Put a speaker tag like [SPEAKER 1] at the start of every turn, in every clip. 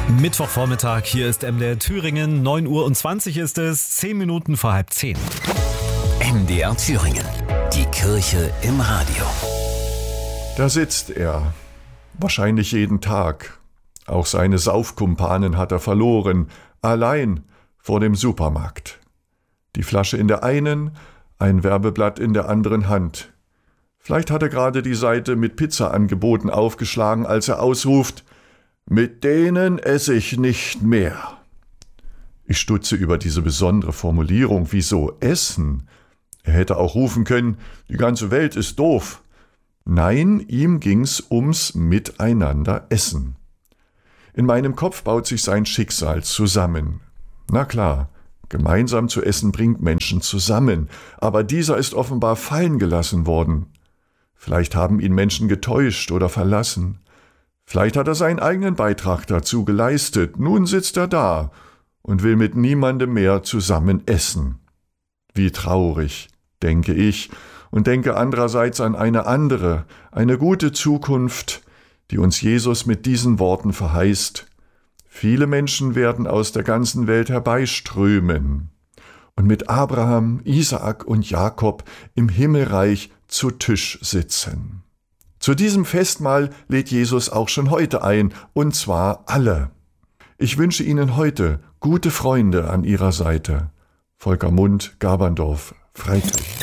[SPEAKER 1] Mittwochvormittag, hier ist MDR Thüringen, 9:20 Uhr ist es, 10 Minuten vor 9:30.
[SPEAKER 2] MDR Thüringen, die Kirche im Radio.
[SPEAKER 3] Da sitzt er, wahrscheinlich jeden Tag. Auch seine Saufkumpanen hat er verloren, allein vor dem Supermarkt. Die Flasche in der einen, ein Werbeblatt in der anderen Hand. Vielleicht hat er gerade die Seite mit Pizza-Angeboten aufgeschlagen, als er ausruft: Mit denen esse ich nicht mehr. Ich stutze über diese besondere Formulierung. Wieso essen? Er hätte auch rufen können: Die ganze Welt ist doof. Nein, ihm ging's ums Miteinander essen. In meinem Kopf baut sich sein Schicksal zusammen. Na klar, gemeinsam zu essen bringt Menschen zusammen, aber dieser ist offenbar fallen gelassen worden. Vielleicht haben ihn Menschen getäuscht oder verlassen. Vielleicht hat er seinen eigenen Beitrag dazu geleistet. Nun sitzt er da und will mit niemandem mehr zusammen essen. Wie traurig, denke ich, und denke andererseits an eine andere, eine gute Zukunft, die uns Jesus mit diesen Worten verheißt: Viele Menschen werden aus der ganzen Welt herbeiströmen und mit Abraham, Isaak und Jakob im Himmelreich zu Tisch sitzen. Zu diesem Festmahl lädt Jesus auch schon heute ein, und zwar alle. Ich wünsche Ihnen heute gute Freunde an Ihrer Seite. Volker Mund, Gaberndorf, Friedrich.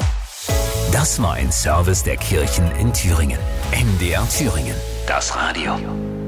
[SPEAKER 2] Das war ein Service der Kirchen in Thüringen. MDR Thüringen, das Radio.